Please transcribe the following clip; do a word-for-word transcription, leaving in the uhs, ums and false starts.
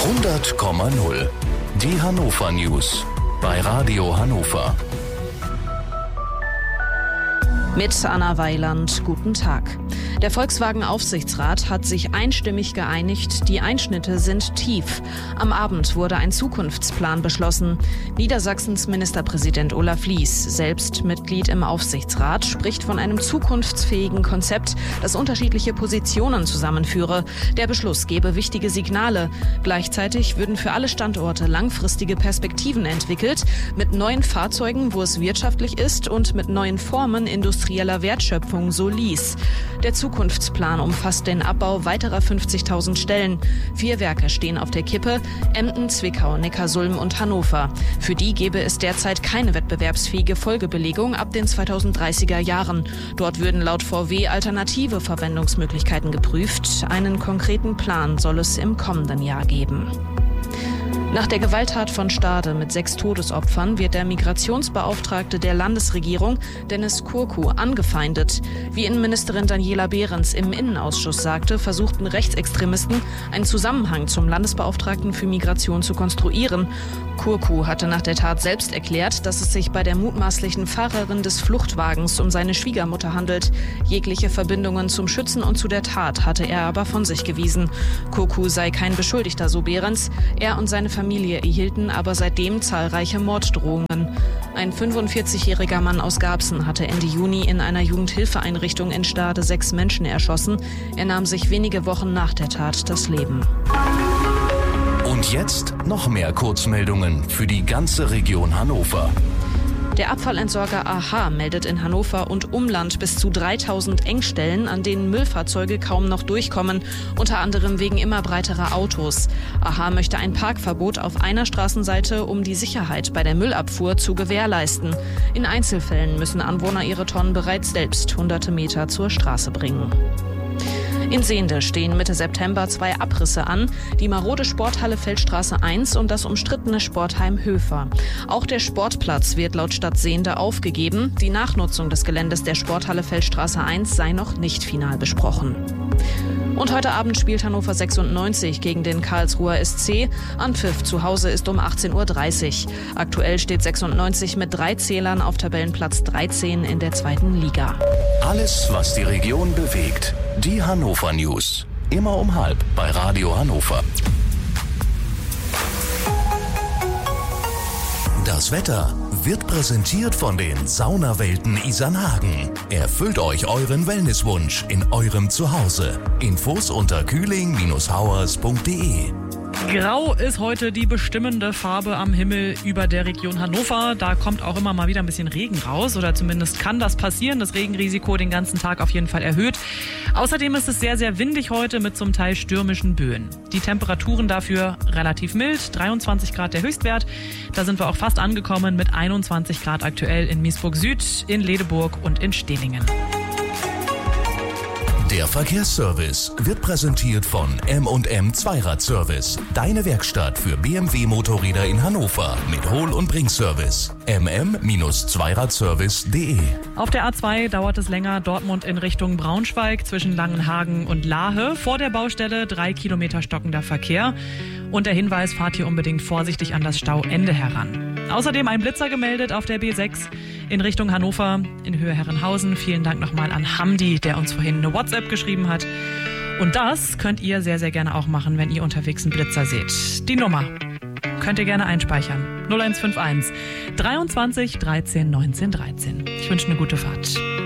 hundert Komma null. Die Hannover News bei Radio Hannover. Mit Anna Weiland, guten Tag. Der Volkswagen-Aufsichtsrat hat sich einstimmig geeinigt, die Einschnitte sind tief. Am Abend wurde ein Zukunftsplan beschlossen. Niedersachsens Ministerpräsident Olaf Lies, selbst Mitglied im Aufsichtsrat, spricht von einem zukunftsfähigen Konzept, das unterschiedliche Positionen zusammenführe. Der Beschluss gebe wichtige Signale. Gleichzeitig würden für alle Standorte langfristige Perspektiven entwickelt, mit neuen Fahrzeugen, wo es wirtschaftlich ist, und mit neuen Formen industrieller Wertschöpfung, so Lies. Der Zukunftsplan umfasst den Abbau weiterer fünfzigtausend Stellen. Vier Werke stehen auf der Kippe: Emden, Zwickau, Neckarsulm und Hannover. Für die gäbe es derzeit keine wettbewerbsfähige Folgebelegung ab den zweitausenddreißiger Jahren. Dort würden laut V W alternative Verwendungsmöglichkeiten geprüft. Einen konkreten Plan soll es im kommenden Jahr geben. Nach der Gewalttat von Stade mit sechs Todesopfern wird der Migrationsbeauftragte der Landesregierung, Dennis Kurku, angefeindet. Wie Innenministerin Daniela Behrens im Innenausschuss sagte, versuchten Rechtsextremisten, einen Zusammenhang zum Landesbeauftragten für Migration zu konstruieren. Kurku hatte nach der Tat selbst erklärt, dass es sich bei der mutmaßlichen Fahrerin des Fluchtwagens um seine Schwiegermutter handelt. Jegliche Verbindungen zum Schützen und zu der Tat hatte er aber von sich gewiesen. Kurku sei kein Beschuldigter, so Behrens. Er und seine Familie erhielten aber seitdem zahlreiche Morddrohungen. Ein fünfundvierzigjähriger Mann aus Garbsen hatte Ende Juni in einer Jugendhilfeeinrichtung in Stade sechs Menschen erschossen. Er nahm sich wenige Wochen nach der Tat das Leben. Und jetzt noch mehr Kurzmeldungen für die ganze Region Hannover. Der Abfallentsorger A H meldet in Hannover und Umland bis zu dreitausend Engstellen, an denen Müllfahrzeuge kaum noch durchkommen, unter anderem wegen immer breiterer Autos. A H möchte ein Parkverbot auf einer Straßenseite, um die Sicherheit bei der Müllabfuhr zu gewährleisten. In Einzelfällen müssen Anwohner ihre Tonnen bereits selbst hunderte Meter zur Straße bringen. In Sehnde stehen Mitte September zwei Abrisse an, die marode Sporthalle Feldstraße eins und das umstrittene Sportheim Höfer. Auch der Sportplatz wird laut Stadt Sehnde aufgegeben. Die Nachnutzung des Geländes der Sporthalle Feldstraße eins sei noch nicht final besprochen. Und heute Abend spielt Hannover sechsundneunzig gegen den Karlsruher S C. Anpfiff zu Hause ist um achtzehn Uhr dreißig. Aktuell steht sechsundneunzig mit drei Zählern auf Tabellenplatz dreizehn in der zweiten Liga. Alles, was die Region bewegt. Die Hannover News. Immer um halb bei Radio Hannover. Das Wetter wird präsentiert von den Saunawelten Isernhagen. Erfüllt euch euren Wellnesswunsch in eurem Zuhause. Infos unter kühling Bindestrich hauers Punkt de. Grau ist heute die bestimmende Farbe am Himmel über der Region Hannover. Da kommt auch immer mal wieder ein bisschen Regen raus, oder zumindest kann das passieren. Das Regenrisiko den ganzen Tag auf jeden Fall erhöht. Außerdem ist es sehr, sehr windig heute mit zum Teil stürmischen Böen. Die Temperaturen dafür relativ mild, dreiundzwanzig Grad der Höchstwert. Da sind wir auch fast angekommen mit einundzwanzig Grad aktuell in Miesburg Süd, in Ledeburg und in Stehlingen. Der Verkehrsservice wird präsentiert von M und M Zweiradservice. Deine Werkstatt für B M W-Motorräder in Hannover mit Hol- und Bringservice. m m Zweiradservice Punkt de. Auf der A zwei dauert es länger, Dortmund in Richtung Braunschweig zwischen Langenhagen und Lahe. Vor der Baustelle drei Kilometer stockender Verkehr. Und der Hinweis, fahrt hier unbedingt vorsichtig an das Stauende heran. Außerdem ein Blitzer gemeldet auf der B sechs in Richtung Hannover in Höhe Herrenhausen. Vielen Dank nochmal an Hamdi, der uns vorhin eine WhatsApp geschrieben hat. Und das könnt ihr sehr, sehr gerne auch machen, wenn ihr unterwegs einen Blitzer seht. Die Nummer könnt ihr gerne einspeichern. null eins fünf eins dreiundzwanzig dreizehn neunzehn dreizehn. Ich wünsche eine gute Fahrt.